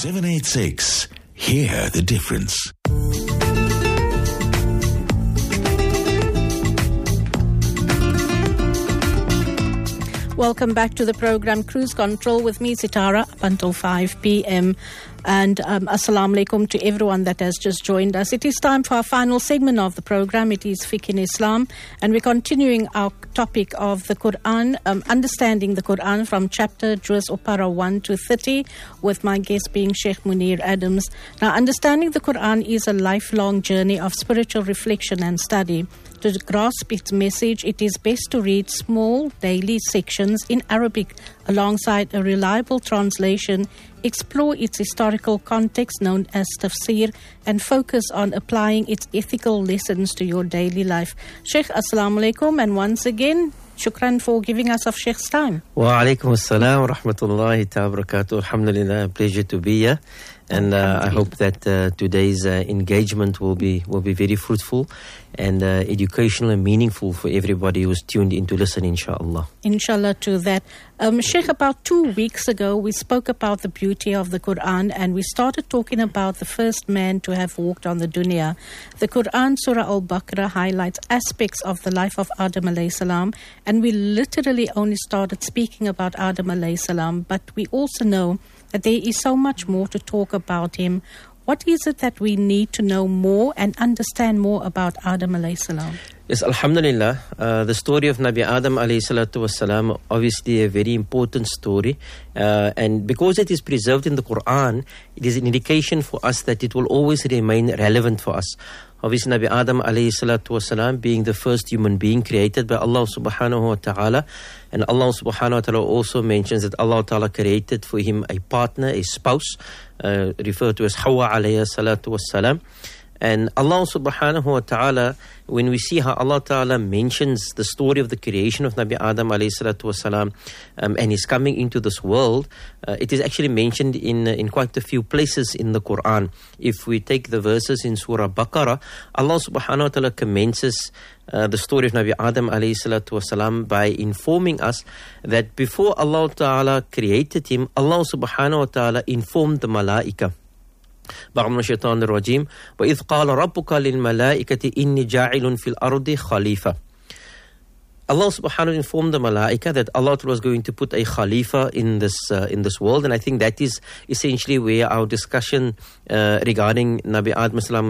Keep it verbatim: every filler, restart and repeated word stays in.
seven eight six. Hear the difference. Welcome back to the program Cruise Control with me, Sitara, up until five p.m. And um, assalamu alaikum to everyone that has just joined us. It is time for our final segment of the program. It is Fiqh in Islam. And we're continuing our topic of the Quran, um, understanding the Quran from chapter, juz or para one to thirty, with my guest being Sheikh Munir Adams. Now, understanding the Quran is a lifelong journey of spiritual reflection and study. To grasp its message, it is best to read small daily sections in Arabic alongside a reliable translation, explore its historical context known as tafsir, and focus on applying its ethical lessons to your daily life. Sheikh, assalamu alaikum, and once again, shukran for giving us of Sheikh's time. Wa alaikum assalam wa rahmatullahi ta'ala wa barakatuh. Alhamdulillah, pleasure to be here. And uh, I hope that uh, today's uh, engagement will be will be very fruitful and uh, educational and meaningful for everybody who's tuned in to listen, inshallah. Inshallah to that. Um, Sheikh, about two weeks ago, we spoke about the beauty of the Quran, and we started talking about the first man to have walked on the dunya. The Quran, Surah Al-Baqarah, highlights aspects of the life of Adam alayhi salam, and we literally only started speaking about Adam alayhi salam, but we also know that there is so much more to talk about him. What is it that we need to know more and understand more about Adam alayhi salam? Yes, alhamdulillah. Uh, the story of Nabi Adam alayhi salatu wassalam, obviously a very important story. Uh, and because it is preserved in the Quran, it is an indication for us that it will always remain relevant for us. Obviously, Nabi Adam alayhi salatu wasalam being the first human being created by Allah subhanahu wa ta'ala. And Allah subhanahu wa ta'ala also mentions that Allah ta'ala created for him a partner, a spouse, uh, referred to as Hawa alayhi salatu wasalam. And Allah subhanahu wa ta'ala, when we see how Allah ta'ala mentions the story of the creation of Nabi Adam alayhi salatu wasalam, um, and his coming into this world, uh, it is actually mentioned in uh, in quite a few places in the Quran. If we take the verses in Surah Baqarah, Allah subhanahu wa ta'ala commences uh, the story of Nabi Adam alayhi salatu wasalam by informing us that before Allah ta'ala created him, Allah subhanahu wa ta'ala informed the malaika. بعض من الشيطان الرجيم وإذ قال ربك للملائكة إني جاعل في الأرض خليفة. Allah subhanahu wa ta'ala informed the malaika that Allah was going to put a khalifa in this uh, in this world, and I think that is essentially where our discussion uh, regarding Nabi Adam